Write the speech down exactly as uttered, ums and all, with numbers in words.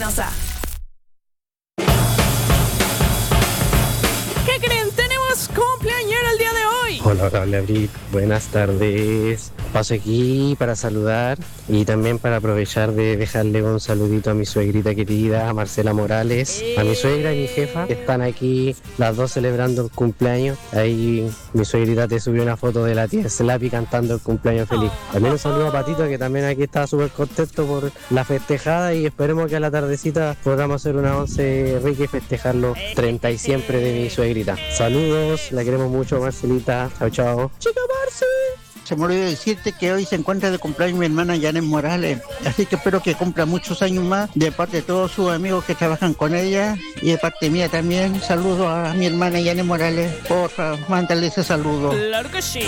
Espinosa. ¿Qué creen? Tenemos cumpleañero el día de hoy. Hola, hola, Abril. Buenas tardes. Paso aquí para saludar y también para aprovechar de dejarle un saludito a mi suegrita querida, a Marcela Morales, a mi suegra y mi jefa, que están aquí las dos celebrando el cumpleaños. Ahí mi suegrita te subió una foto de la tía Slappy cantando el cumpleaños feliz. También un saludo a Patito, que también aquí está súper contento por la festejada, y esperemos que a la tardecita podamos hacer una once rica y festejar los treinta y siempre de mi suegrita. Saludos, la queremos mucho, Marcelita. Chao, chao. Chica Marce. Se me olvidó decirte que hoy se encuentra de cumpleaños mi hermana Janet Morales, así que espero que cumpla muchos años más, de parte de todos sus amigos que trabajan con ella, y de parte mía también. Saludo a mi hermana Janet Morales, porfa, mándale ese saludo. Claro que sí.